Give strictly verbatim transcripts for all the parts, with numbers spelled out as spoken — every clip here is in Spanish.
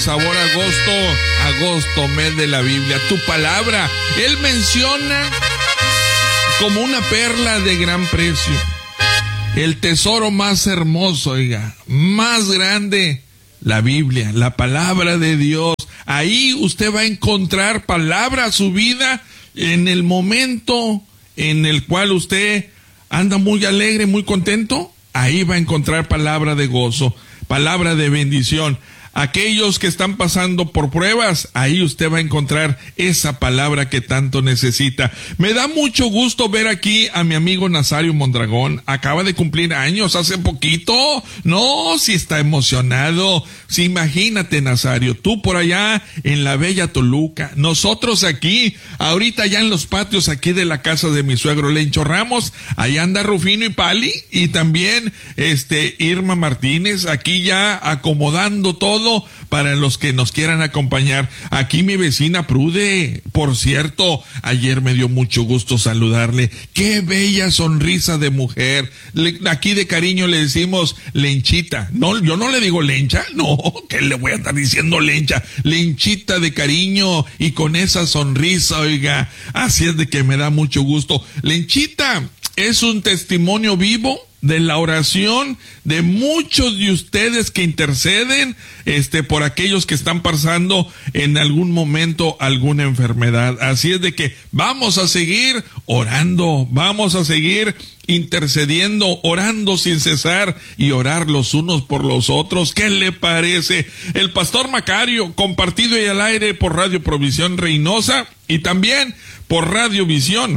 Sabor agosto, agosto, mes de la Biblia, tu palabra. Él menciona como una perla de gran precio, el tesoro más hermoso, oiga, más grande, la Biblia, la palabra de Dios. Ahí usted va a encontrar palabra a su vida en el momento en el cual usted anda muy alegre, muy contento. Ahí va a encontrar palabra de gozo, palabra de bendición. Aquellos que están pasando por pruebas, ahí usted va a encontrar esa palabra que tanto necesita. Me da mucho gusto ver aquí a mi amigo Nazario Mondragón. Acaba de cumplir años hace poquito. No, si está emocionado. Sí, imagínate, Nazario, tú por allá en la bella Toluca, nosotros aquí, ahorita ya en los patios aquí de la casa de mi suegro Lencho Ramos. Ahí anda Rufino y Pali, y también este Irma Martínez, aquí ya acomodando todo para los que nos quieran acompañar. Aquí mi vecina Prude, por cierto, ayer me dio mucho gusto saludarle. Qué bella sonrisa de mujer. Le, aquí de cariño le decimos Lenchita. No, yo no le digo Lencha, no, que le voy a estar diciendo Lencha. Lenchita de cariño y con esa sonrisa, oiga, así es de que me da mucho gusto. Lenchita es un testimonio vivo de la oración de muchos de ustedes que interceden este por aquellos que están pasando en algún momento alguna enfermedad. Así es de que vamos a seguir orando, vamos a seguir intercediendo, orando sin cesar y orar los unos por los otros. ¿Qué le parece? El pastor Macario, compartido y al aire por Radio Provisión Reynosa y también por Radio Visión,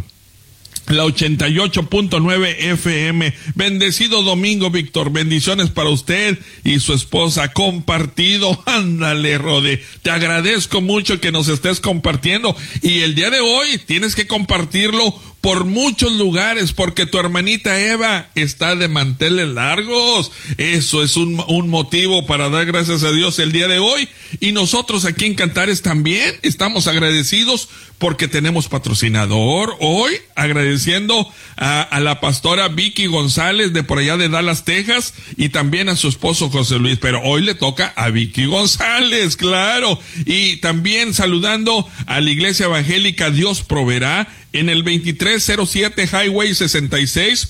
la ochenta y ocho punto nueve F M. Bendecido domingo, Víctor. Bendiciones para usted y su esposa. Compartido. Ándale, Rode. Te agradezco mucho que nos estés compartiendo. Y el día de hoy tienes que compartirlo por muchos lugares, porque tu hermanita Eva está de manteles largos. Eso es un, un motivo para dar gracias a Dios el día de hoy. Y nosotros aquí en Cantares también estamos agradecidos porque tenemos patrocinador hoy, agradeciendo a, a la pastora Vicky González de por allá de Dallas, Texas, y también a su esposo José Luis. Pero hoy le toca a Vicky González, claro. Y también saludando a la Iglesia Evangélica Dios Proveerá en el veintitrés cero siete Highway sesenta y seis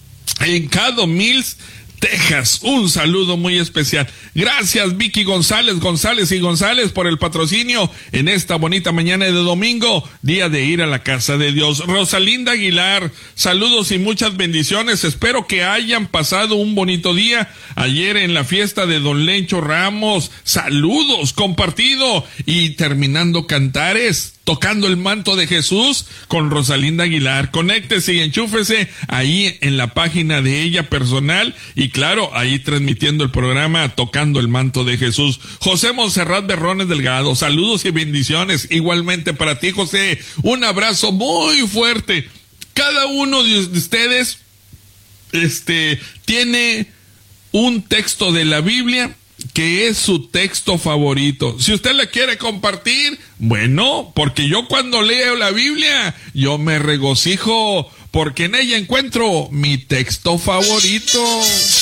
en Caddo Mills, Texas. Un saludo muy especial. Gracias, Vicky González, González y González, por el patrocinio en esta bonita mañana de domingo, día de ir a la casa de Dios. Rosalinda Aguilar, saludos y muchas bendiciones. Espero que hayan pasado un bonito día ayer en la fiesta de Don Lencho Ramos. Saludos, compartido. Y terminando Cantares, tocando el manto de Jesús con Rosalinda Aguilar. Conéctese y enchúfese ahí en la página de ella personal y claro, ahí transmitiendo el programa Tocando el Manto de Jesús. José Monserrat Berrones Delgado, saludos y bendiciones igualmente para ti, José. Un abrazo muy fuerte. Cada uno de ustedes este tiene un texto de la Biblia que es su texto favorito. Si usted le quiere compartir, bueno, porque yo cuando leo la Biblia, yo me regocijo, porque en ella encuentro mi texto favorito.